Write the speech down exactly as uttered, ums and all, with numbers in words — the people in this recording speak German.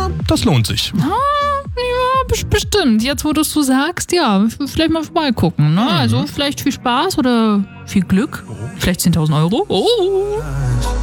das lohnt sich. Ah, ja, bes- bestimmt. Jetzt, wo du es so sagst, ja, vielleicht mal vorbeigucken. Ne? Mhm. Also vielleicht viel Spaß oder viel Glück. Vielleicht zehntausend Euro. Oh.